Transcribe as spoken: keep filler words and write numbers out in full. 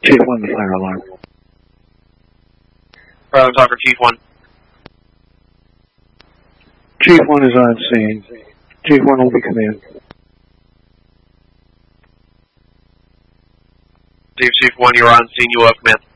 Chief one, the fire alarm. Bravo, talk for Chief one. Chief one is on scene. Chief one will be command. Chief, Chief one, you're on scene, you will have command.